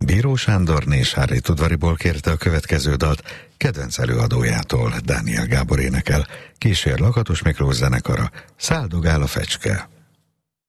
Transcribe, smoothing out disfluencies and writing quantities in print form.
Bíró Sándor Néshári Udvariból kérte a következő dalt, kedvenc előadójától, Dániel Gábor énekel, kísér Lakatos Miklós zenekara, Száldogál a fecske.